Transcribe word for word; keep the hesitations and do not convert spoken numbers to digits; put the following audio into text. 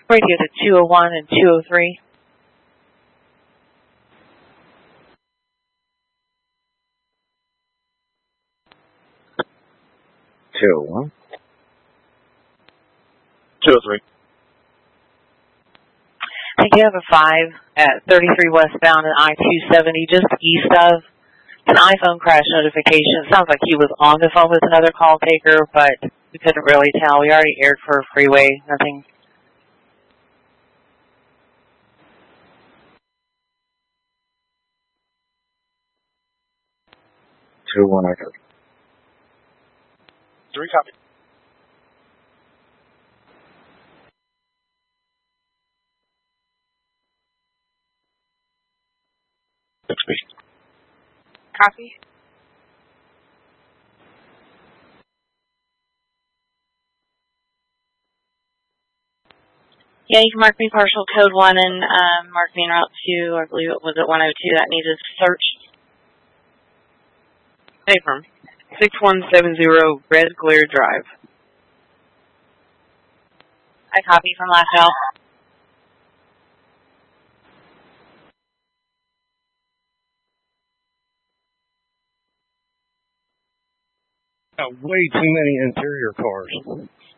Radio to two oh one and two oh three. two oh one. two oh three. I think you have a five at thirty-three westbound and I two seventy, just east of. It's an iPhone crash notification. It sounds like he was on the phone with another call taker, but we couldn't really tell. We already aired for a freeway. Nothing. two oh one, I got Three copy. six B. Copy. Yeah, you can mark me partial code one and um, mark me in route two. I believe it was at one oh two that needed search. Affirm. six one seven zero Red Glare Drive. I copy from last out. Uh, way too many interior cars.